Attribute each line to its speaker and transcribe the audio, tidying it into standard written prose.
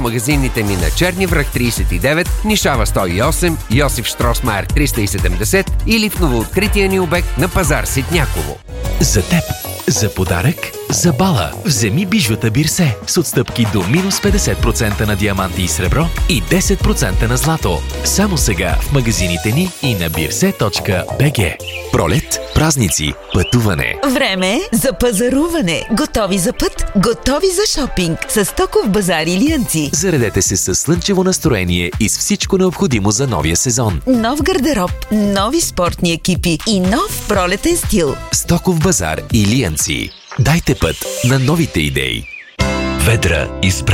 Speaker 1: магазините ни на Черни връх 39, Нишава 108, Йосиф Штросмайер 370 или в новооткрития ни обект на пазар Ситняково.
Speaker 2: За теб, за подарък, за бала. Вземи бижута Бирсе с отстъпки до минус 50% на диаманти и сребро и 10% на злато. Само сега в магазините ни и на birse.bg. Пролет, празници, пътуване.
Speaker 3: Време за пазаруване. Готови за път, готови за шопинг. С Стоков базар Илиянци.
Speaker 2: Заредете се със слънчево настроение и с всичко необходимо за новия сезон.
Speaker 3: Нов гардероб, нови спортни екипи и нов пролетен стил.
Speaker 2: Стоков базар Илиянци. Дайте път на новите идеи. Ведра избра